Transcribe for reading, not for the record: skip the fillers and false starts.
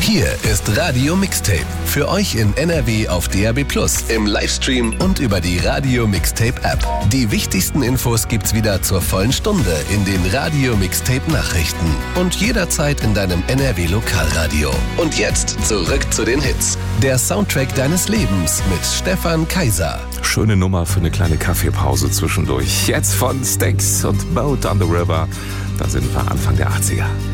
Hier ist Radio Mixtape. Für euch in NRW auf DAB+, im Livestream und über die Radio Mixtape App. Die wichtigsten Infos gibt's wieder zur vollen Stunde in den Radio Mixtape Nachrichten und jederzeit in deinem NRW Lokalradio. Und jetzt zurück zu den Hits. Der Soundtrack deines Lebens mit Stefan Kaiser. Schöne Nummer für eine kleine Kaffeepause zwischendurch. Jetzt von Stax und Boat on the River. Da sind wir Anfang der 80er.